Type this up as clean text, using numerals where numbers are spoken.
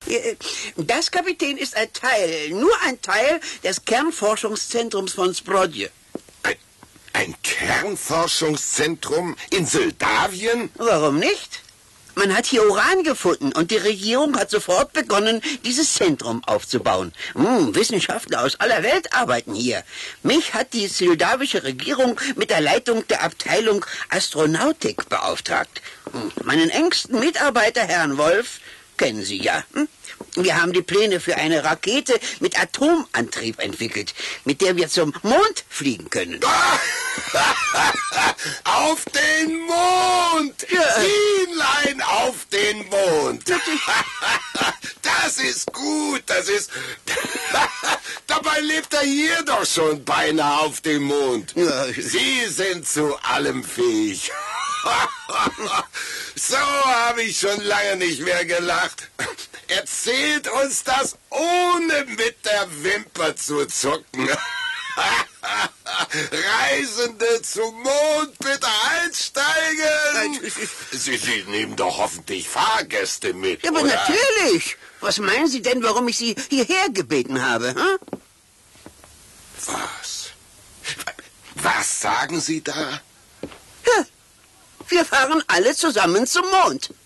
Das, Kapitän, ist ein Teil, nur ein Teil des Kernforschungszentrums von Sprodje. Ein Kernforschungszentrum in Moldawien? Warum nicht? Man hat hier Uran gefunden und die Regierung hat sofort begonnen, dieses Zentrum aufzubauen. Wissenschaftler aus aller Welt arbeiten hier. Mich hat die moldawische Regierung mit der Leitung der Abteilung Astronautik beauftragt. Meinen engsten Mitarbeiter, Herrn Wolf, kennen Sie ja. Wir haben die Pläne für eine Rakete mit Atomantrieb entwickelt, mit der wir zum Mond fliegen können. Auf den Mond! Ja. Hinein auf den Mond! Das ist gut, das ist... Dabei lebt er hier doch schon beinahe auf dem Mond. Ja. Sie sind zu allem fähig. So habe ich schon lange nicht mehr gelacht. Erzählt uns das, ohne mit der Wimper zu zucken. Reisende zum Mond, bitte einsteigen! Sie nehmen doch hoffentlich Fahrgäste mit, Ja, aber oder? natürlich. Was meinen Sie denn, warum ich Sie hierher gebeten habe? Hm? Was? Was sagen Sie da? Ja, wir fahren alle zusammen zum Mond.